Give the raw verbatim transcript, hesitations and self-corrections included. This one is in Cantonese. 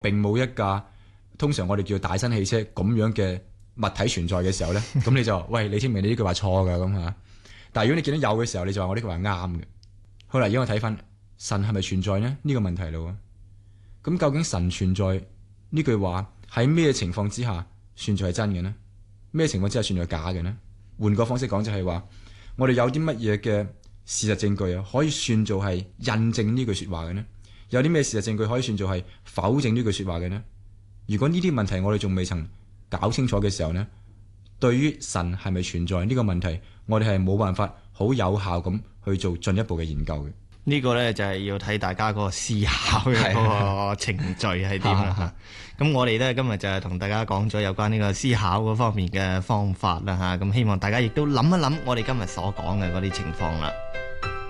並冇一架通常我哋叫大新汽車咁樣嘅物體存在嘅時候咧，咁你就話喂，李天命你呢句話錯㗎咁嚇。但係如果你見到有嘅時候，你就話我呢句話啱嘅。好啦，而家我睇翻神係咪存在呢？呢、這個問題咯。咁究竟神存在呢句話喺咩情況之下算作係真嘅呢？咩情況之下算作係假嘅呢？換個方式講就係話，我哋有啲乜嘢嘅事實證據啊，可以算做係印證呢句説話嘅呢？有啲咩事實證據可以算做係否證呢句説話嘅呢？如果呢啲問題我哋仲未曾搞清楚嘅時候呢，對於神係咪存在呢個問題，我哋係冇辦法好有效咁去做進一步嘅研究嘅。 呢個呢，就係要睇大家嗰個思考嘅嗰個程序係點啦。咁我哋呢，今日就係同大家講咗有關呢個思考嗰方面嘅方法啦嚇。咁希望大家亦都諗一諗我哋今日所講嘅嗰啲情況啦。